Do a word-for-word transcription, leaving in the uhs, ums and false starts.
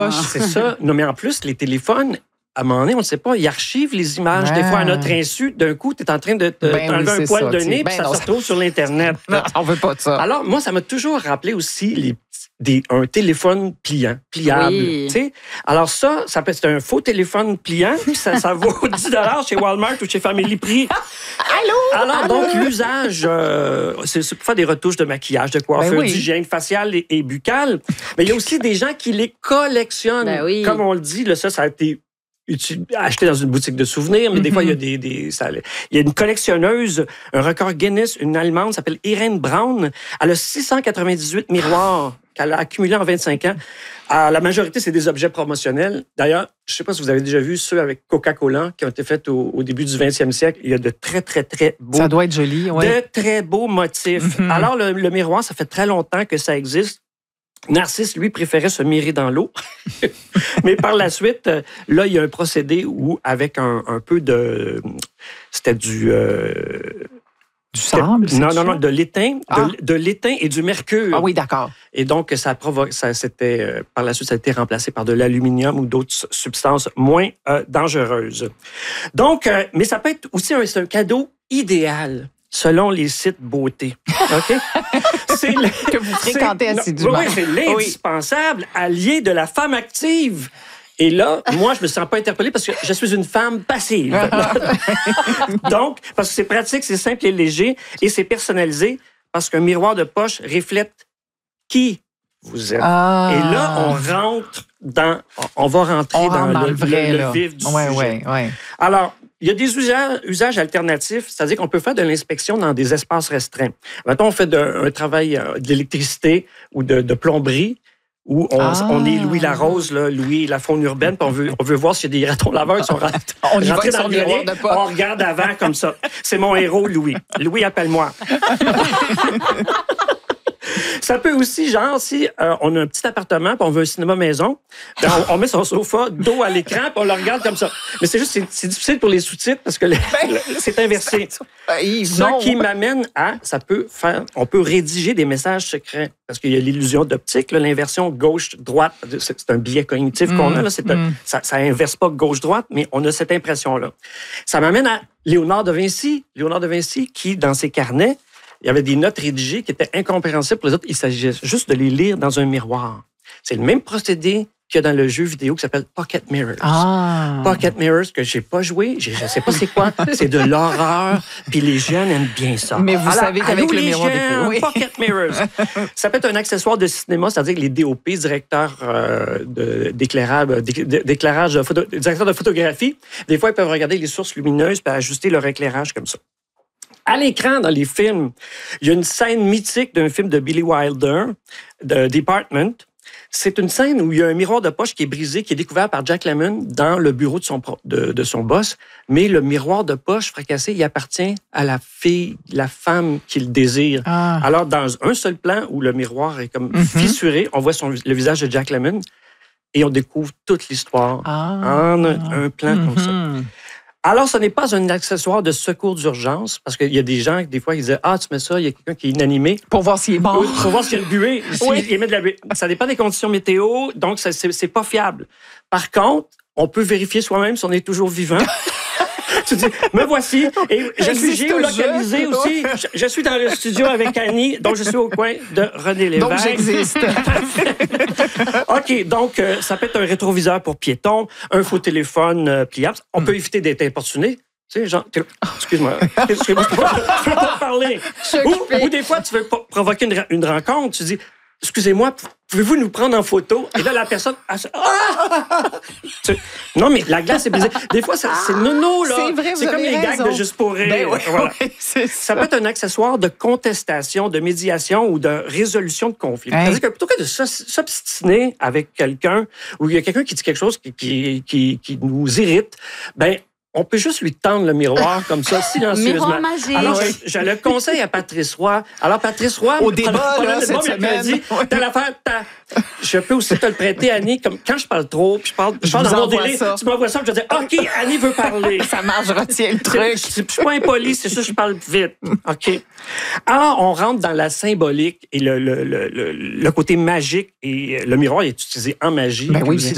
C'est ça. Non, mais en plus, les téléphones, à un moment donné, on ne sait pas, ils archivent les images, Ah. des fois à notre insu. D'un coup, tu es en train de te Ben t'enlever oui, un poil ça, de tu- nez, ben puis ça non. se retrouve sur l'Internet. Non, on veut pas de ça. Alors, moi, ça m'a toujours rappelé aussi les, des, un téléphone pliant, pliable. Oui. Tu sais? Alors ça, ça peut, c'est un faux téléphone pliant, puis ça, ça vaut dix dollars chez Walmart ou chez Family Prix. Allô? Alors, donc, l'usage, euh, c'est c'est pour faire des retouches de maquillage, de coiffure, Ben oui. d'hygiène faciale et, et buccale. Mais il y a aussi des gens qui les collectionnent. Ben oui. Comme on le dit, là, ça, ça a été uti- acheté dans une boutique de souvenirs, mais des fois, il y a des... des ça- il y a une collectionneuse, un record Guinness, une Allemande, s'appelle Irene Braun. Elle a six cent quatre-vingt-dix-huit miroirs qu'elle a accumulés en vingt-cinq ans. Ah, la majorité, c'est des objets promotionnels. D'ailleurs, je ne sais pas si vous avez déjà vu ceux avec Coca-Cola qui ont été faits au, au début du vingtième siècle. Il y a de très, très, très beaux, Ça doit être joli, oui. de très beaux motifs. Mhm. Alors, le, le miroir, ça fait très longtemps que ça existe. Narcisse, lui, préférait se mirer dans l'eau. Mais par la suite, euh, là, il y a un procédé où, avec un, un peu de... C'était du... euh, Du sable? non, c'est non, non, ça? de l'étain, Ah. de, de l'étain et du mercure. Ah oui, d'accord. Et donc, ça provoque, ça, c'était, euh, par la suite, ça a été remplacé par de l'aluminium ou d'autres su- substances moins euh, dangereuses. Donc, euh, mais ça peut être aussi un, c'est un cadeau idéal selon les sites beauté. OK? C'est le- Que vous fréquentez c'est- non, assidûment. Oui, c'est l'indispensable allié de la femme active. Et là, moi, je me sens pas interpellée parce que je suis une femme passive. Donc, parce que c'est pratique, c'est simple et léger et c'est personnalisé parce qu'un miroir de poche reflète qui vous êtes. Ah. Et là, on rentre dans... On va rentrer On dans, rentre dans le, le vrai, le- le là. vif du Ouais, sujet. ouais, ouais. Alors, il y a des usages, usages alternatifs, c'est-à-dire qu'on peut faire de l'inspection dans des espaces restreints. Mettons, on fait de, un travail euh, d'électricité ou de, de plomberie, où on, Ah. on est Louis Larose, là, Louis la faune urbaine, puis on veut, on veut voir s'il y a des ratons laveurs qui sont rentrés, On y va rentrés avec dans son le grenier. miroir de poche. On regarde avant comme ça. C'est mon héros, Louis. Louis, appelle-moi. Ça peut aussi, genre, si euh, on a un petit appartement puis on veut un cinéma maison, ben, on, on met son sofa dos à l'écran puis on le regarde comme ça. Mais c'est juste, c'est, c'est difficile pour les sous-titres parce que le- le- c'est inversé. Hey, Ça non. qui m'amène à, ça peut faire, on peut rédiger des messages secrets parce qu'il y a l'illusion d'optique, là, l'inversion gauche-droite, c'est, c'est un biais cognitif qu'on a, là, c'est un- mm. ça, ça inverse pas gauche-droite, mais on a cette impression-là. Ça m'amène à Léonard de Vinci, Léonard de Vinci qui, dans ses carnets, il y avait des notes rédigées qui étaient incompréhensibles pour les autres. Il s'agissait juste de les lire dans un miroir. C'est le même procédé qu'il y a dans le jeu vidéo qui s'appelle Pocket Mirrors. Ah. Pocket Mirrors que j'ai pas joué, je ne sais pas c'est quoi, c'est de l'horreur, puis les jeunes aiment bien ça. Mais vous savez qu'avec allô, le les miroir jeunes, d'épée, oui. Pocket Mirrors. Ça peut être un accessoire de cinéma, c'est-à-dire que les D O P, directeurs euh, de- d'éclairage, d'éc- d'éclairage de photo, directeurs de photographie, des fois ils peuvent regarder les sources lumineuses et ajuster leur éclairage comme ça. À l'écran, dans les films, il y a une scène mythique d'un film de Billy Wilder, de Department. C'est une scène où il y a un miroir de poche qui est brisé, qui est découvert par Jack Lemmon dans le bureau de son, pro- de, de son boss. Mais le miroir de poche fracassé, il appartient à la fille, la femme qu'il désire. Ah. Alors, dans un seul plan où le miroir est comme Mhm. fissuré, on voit son, le visage de Jack Lemmon et on découvre toute l'histoire Ah. en un, un plan comme ça. Mhm. Alors, ce n'est pas un accessoire de secours d'urgence, parce qu'il y a des gens, des fois, ils disent « Ah, tu mets ça, il y a quelqu'un qui est inanimé. » Pour voir s'il est mort. Il faut voir s'il y a le buée. S'il Oui. il émet de la buée. Ça dépend des conditions météo, donc ça, c'est, c'est pas fiable. Par contre, on peut vérifier soi-même si on est toujours vivant. Tu dis, me voici. Et je suis Existe géolocalisé je. aussi. Je, je suis dans le studio avec Annie, donc je suis au coin de René Lévesque. Donc, j'existe. OK, donc euh, ça peut être un rétroviseur pour piétons, un faux téléphone euh, pliable. On peut éviter d'être importuné. Tu sais, genre, t'es là, excuse-moi, excuse-moi, je peux pas, je peux pas te parler. Ou, ou des fois, tu veux po- provoquer une, ra- une rencontre, tu dis, excusez-moi, pouvez-vous nous prendre en photo? Et là, la personne, elle se- ah! Tu- Non, mais la glace est brisée. Des fois, ça- c'est nono, là. C'est vrai, vous C'est comme avez les raison. gags de juste pour rire. Ben oui, Voilà. oui, c'est Ça peut être un accessoire de contestation, de médiation ou de résolution de conflit. Hein? C'est-à-dire que plutôt que de s'os- s'obstiner avec quelqu'un ou il y a quelqu'un qui dit quelque chose qui, qui, qui, qui nous irrite, ben on peut juste lui tendre le miroir comme ça, silencieusement. Miroir magique. Alors, je, je le conseille à Patrice Roy. Alors, Patrice Roy... Au débat, pendant- pendant là, le cette débat, mercredi, semaine. Ouais. t'as l'affaire, t'as- je peux aussi te le prêter, Annie, comme quand je parle trop, puis je parle, je Je parle vous dans mon envoie délai, ça. tu m'envoies ça, puis je vais dire, OK, Annie veut parler. Ça marche, je retiens le C'est- truc. Je je suis pas impoli, c'est ça, je parle vite. OK. Alors, on rentre dans la symbolique et le, le, le, le, le côté magique. Et le miroir est utilisé en magie. Ben puis oui, aussi bien